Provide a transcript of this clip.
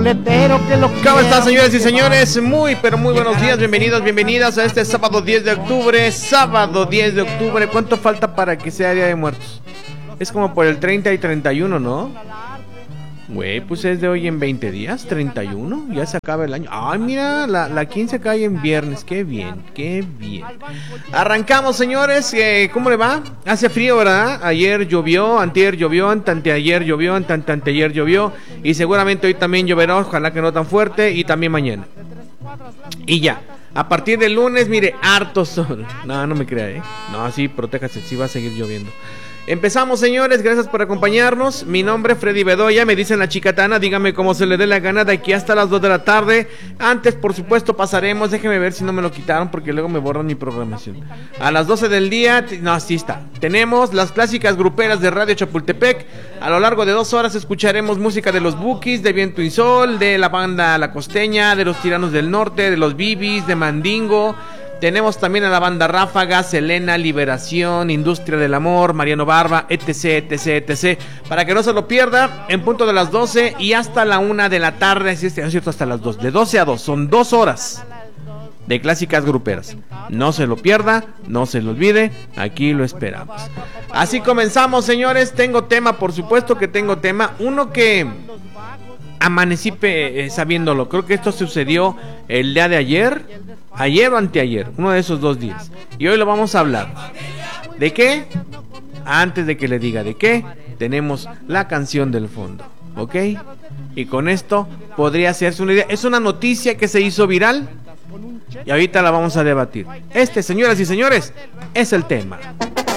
carretero que lo ¿Cómo están, señores y señores? Muy, pero muy buenos días, bienvenidos, bienvenidas a este sábado 10 de octubre. Sábado 10 de octubre, ¿cuánto falta para que sea Día de Muertos? Es como por el 30 y 31, ¿no? Güey, pues es de hoy en 20 días, 31, ya se acaba el año. Ay, mira, la 15 cae en viernes, qué bien, qué bien. Arrancamos, señores, ¿cómo le va? Hace frío, ¿verdad? Ayer llovió, antier llovió, anteayer llovió, anteayer llovió, y seguramente hoy también lloverá, ojalá que no tan fuerte, y también mañana. Y ya, a partir del lunes, mire, harto sol. No, no me crea, No, sí, protéjase, sí va a seguir lloviendo. Empezamos, señores, gracias por acompañarnos. Mi nombre es Freddy Bedoya, me dicen la chicatana, dígame cómo se le dé la gana de aquí hasta las 2 de la tarde. Antes, por supuesto, pasaremos, déjeme ver si no me lo quitaron porque luego me borran mi programación. A las 12 del día, no, así está. Tenemos las clásicas gruperas de Radio Chapultepec. A lo largo de 2 horas escucharemos música de los Bukis, de Viento y Sol, de la banda La Costeña, de los Tiranos del Norte, de los Bibis, de Mandingo. Tenemos también a la banda Ráfaga, Selena, Liberación, Industria del Amor, Mariano Barba, etc, etc, etc. Para que no se lo pierda, en punto de las 12 y hasta la 1 de la tarde, si es cierto, hasta las 2. De 12 a 2, son 2 horas de clásicas gruperas. No se lo pierda, no se lo olvide, aquí lo esperamos. Así comenzamos, señores. Tengo tema, por supuesto que tengo tema. Uno que amanecí sabiéndolo. Creo que esto sucedió el día de ayer o anteayer, uno de esos 2 días. Y hoy lo vamos a hablar. ¿De qué? Antes de que le diga de qué, tenemos la canción del fondo, ¿ok? Y con esto podría hacerse una idea. Es una noticia que se hizo viral y ahorita la vamos a debatir. Señoras y señores, es el tema.